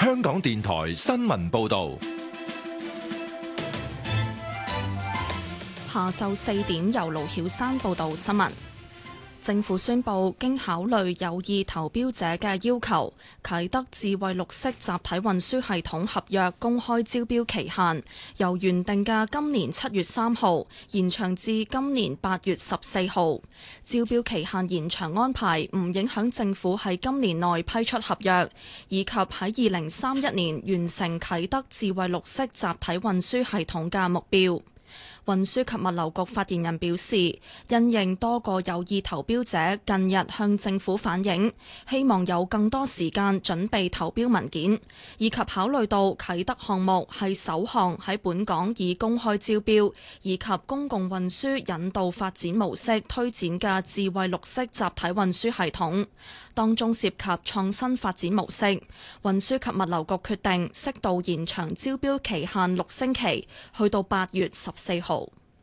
香港電台新聞報道。 下晝4點，由盧曉珊報道新聞。政府宣布，經考慮有意投標者嘅要求，啟德智慧綠色集體運輸系統合約公開招標期限由原定嘅今年7月3號延長至今年8月14號。招標期限延長安排唔影響政府喺今年內批出合約，以及喺2031年完成啟德智慧綠色集體運輸系統嘅目標。運輸及物流局發言人表示，因應多個有意投標者近日向政府反映，希望有更多時間準備投標文件，以及考慮到啟德項目係首項喺本港以公開招標以及公共運輸引導發展模式推展嘅智慧綠色集體運輸系統，當中涉及創新發展模式，運輸及物流局決定適度延長招標期限6星期，去到8月14號。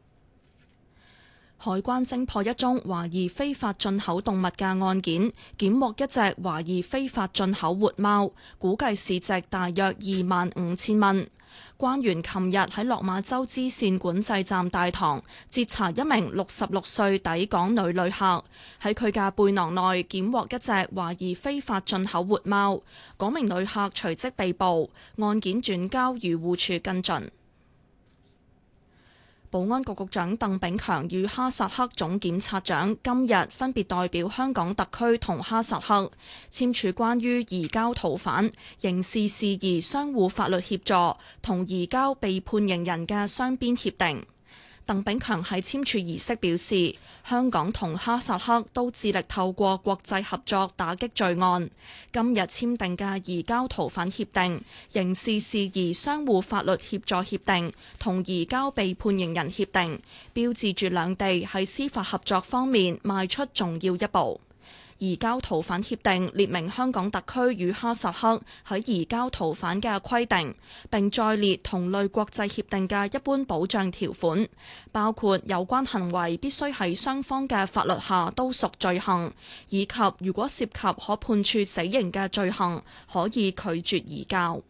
海關偵破一宗懷疑非法進口動物嘅案件，檢獲一隻懷疑非法進口活貓，估計市值大約25,000蚊。關員琴日喺落馬洲支線管制站大堂截查一名66歲抵港女旅客，喺佢嘅背囊內檢獲一隻懷疑非法進口活貓，嗰名旅客隨即被捕，案件轉交漁護署跟進。保安局局長鄧炳強與哈薩克總檢察長今日分別代表香港特區同哈薩克簽署關於移交逃犯、刑事事宜相互法律協助同移交被判刑人嘅雙邊協定。鄧炳強喺簽署儀式表示，香港同哈薩克都致力透過國際合作打擊罪案。今日簽訂嘅移交逃犯協定、刑事事宜相互法律協助協定同移交被判刑人協定，標誌住兩地喺司法合作方面邁出重要一步。移交逃犯協定列明香港特區與哈薩克喺移交逃犯嘅規定，並載列同類國際協定嘅一般保障條款，包括有關行為必須喺雙方嘅法律下都屬罪行，以及如果涉及可判處死刑嘅罪行，可以拒絕移交。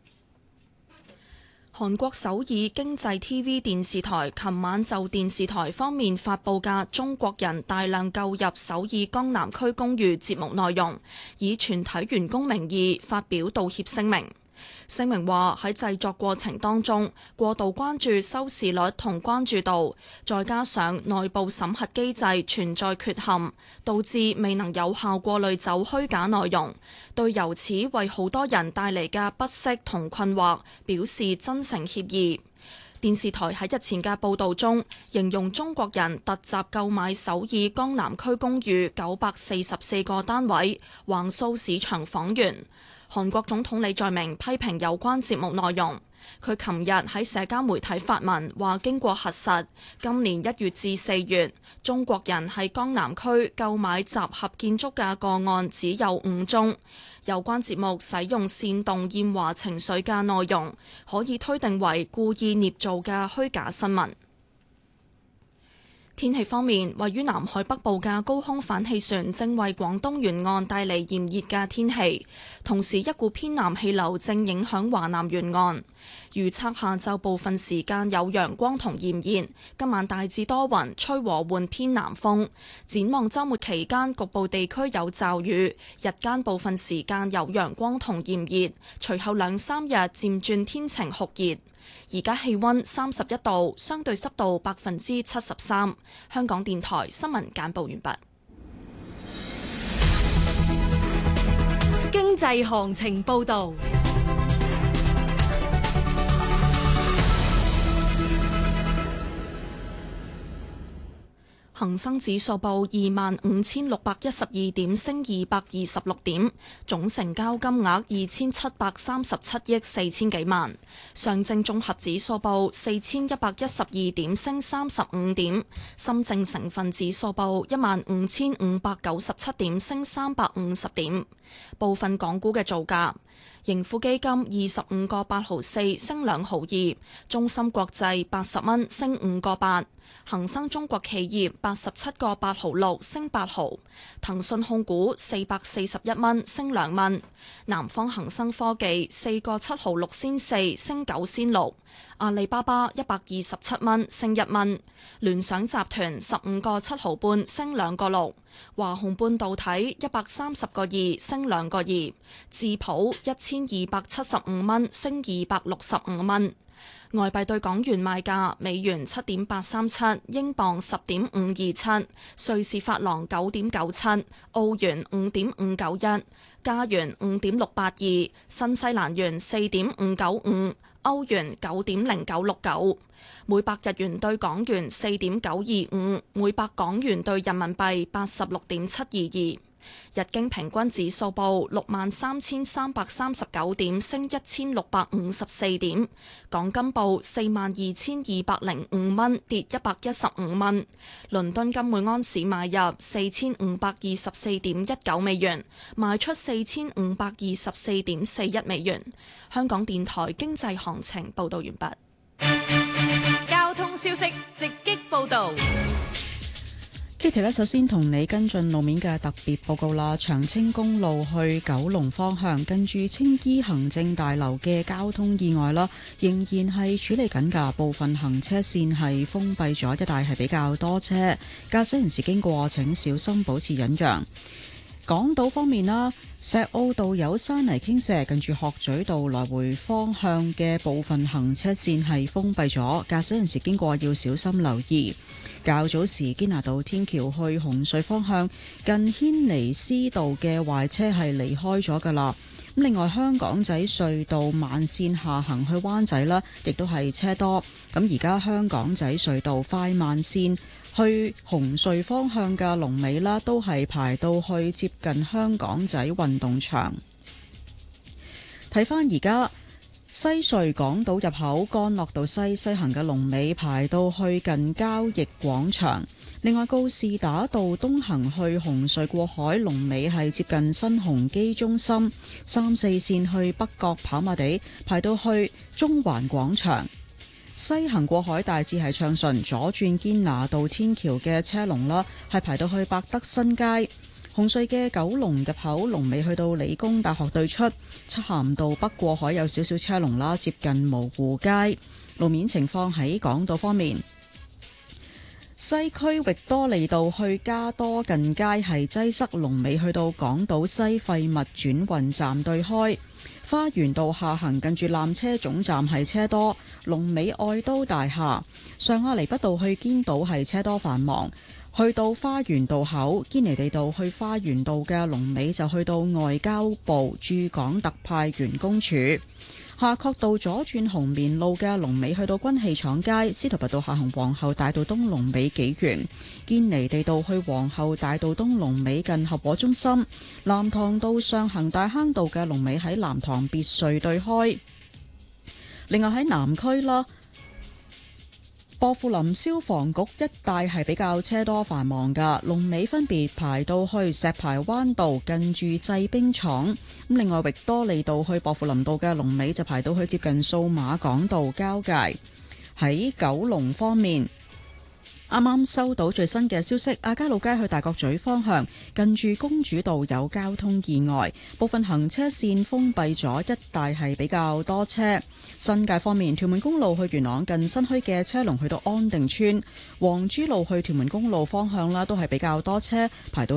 韓國首爾經濟 TV 電視台琴晚就電視台方面發佈嘅中國人大量購入首爾江南區公寓節目內容，以全體員工名義發表道歉聲明。聲明話喺製作過程當中過度關注收視率同關注度，再加上內部審核機制存在缺陷，導致未能有效過濾走虛假內容，對由此為好多人帶嚟嘅不適同困惑表示真誠歉意。電視台喺日前嘅報導中形容中國人突襲購買首爾江南區公寓944個單位，橫掃市場房源。韓國總統李在明批評有關節目內容。佢琴日喺社交媒體發文話，經過核實，今年1月至4月，中國人喺江南區購買集合建築嘅個案只有5宗。有關節目使用煽動厭華情緒嘅內容，可以推定為故意捏造嘅虛假新聞。天氣方面，位於南海北部嘅高空反氣旋正為廣東沿岸帶嚟炎熱嘅天氣，同時一股偏南氣流正影響華南沿岸。預測下晝部分時間有陽光同炎熱，今晚大致多雲，吹和緩偏南風。展望週末期間，局部地區有驟雨，日間部分時間有陽光同炎熱，隨後2-3日漸轉天晴酷熱。而家氣溫31度，相對濕度73%。香港電台新聞簡報完畢。 經濟行情報道。 恒生指數報25,612點，升226點，總成交金額2,737億4千幾萬。上證綜合指數報4,112點，升35點。深證成分指數報15,597點，升350點。部分港股嘅造價： 盈富基金25個8毫4升2毫2，中芯國際80蚊升5個8，恒生中國企業87個8毫6升8毫，騰訊控股441蚊升2蚊，南方恒生科技4個7毫6仙4升9仙6，阿里巴巴127蚊升1蚊，聯想集團15個7毫半升2個6，華虹半導體130個2升2個2，智普1275蚊升265蚊。外幣對港元賣價：美元7.837，英鎊10.527，瑞士法郎9.97，澳元5.591，加元5.682，新西蘭元4.595，歐元9.0969，每百日元對港元4.925，每百港元對人民幣86.722。日經平均指數報63,339點，升1654點。港金報42,205蚊，跌115蚊。倫敦金每安士買入4524.19美元，賣出4524.41美元。香港電台經濟行情報道完畢。 交通消息直擊報道。 Kitty 咧，首先同你跟進路面嘅特別報告啦。長青公路去九龍方向，近住青衣行政大樓嘅交通意外啦，仍然係處理緊㗎，部分行車線係封閉咗，一帶係比較多車，駕駛人士經過請小心保持忍讓。港島方面啦，石澳道有山泥傾瀉，近住鶴咀道來回方向嘅部分行車線係封閉咗，駕駛人士經過要小心留意。較早時堅拿道天橋去紅隧方向，近軒尼詩道嘅壞車係離開咗㗎啦。咁另外香港仔隧道慢線下行去灣仔啦，亦都係車多。咁而家香港仔隧道快慢線去紅隧方向嘅龍尾啦，都係排到去接近香港仔運動場。睇返而家西隧港島入口干諾道西行嘅龍尾排到去近交易廣場。另外告士打道東行去紅隧過海龍尾係接近新鴻基中心。3、4線去北角跑馬地排到去中環廣場。西行過海大致係暢順，左轉堅拿道天橋嘅車龍啦係排到去百德新街。紅隧嘅九龍入口龍尾去到理工大學對出，漆咸道北過海有少少車龍啦，接近蕪湖街。路面情況喺港島方面，西區域多利道去加多近街係擠塞，龍尾去到港島西廢物轉運站對開。花園道下行近住纜車總站係車多，龍尾愛都大廈。上亞厘畢道去堅道係車多繁忙。去到花園道口，堅尼地道去花園道嘅龍尾就去到外交部駐港特派員公署。夏慤道左轉紅棉路嘅龍尾去到軍器廠街，司徒拔道下行皇后大道東龍尾紀元，堅尼地道去皇后大道東龍尾近合和中心。藍塘道上行大坑道嘅龍尾喺藍塘別墅對開。另外喺南區啦，薄扶林消防局一帶係比較車多繁忙㗎，龍尾分別排到去石排灣道近住製冰廠。咁另外域多利道去薄扶林道嘅龍尾就排到去接近數碼港道交界。喺九龍方面，啱啱收到最新嘅消息，亞皆老街去大角咀方向近住公主道有交通意外，部分行車線封閉咗，一帶係比較多車。新界方面，屯門公路去元朗近新墟嘅車龍去到安定村，黃珠路去屯門公路方向啦，都係比較多車排到